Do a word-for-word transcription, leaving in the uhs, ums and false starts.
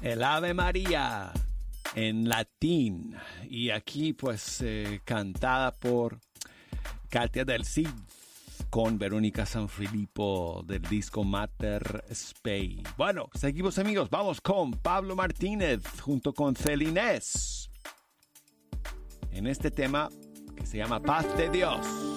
El Ave María en latín. Y aquí pues eh, cantada por Katia del Cid con Verónica Sanfilippo del disco Mater Spei. Bueno, seguimos amigos, vamos con Pablo Martínez junto con Celinés en este tema que se llama Paz de Dios.